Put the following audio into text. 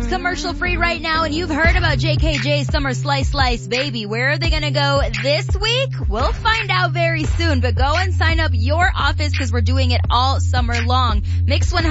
commercial free right now, and you've heard about JKJ's Summer Slice Baby. Where are they gonna go this week? We'll find out very soon, but go and sign up your office because we're doing it all summer long. Mix 100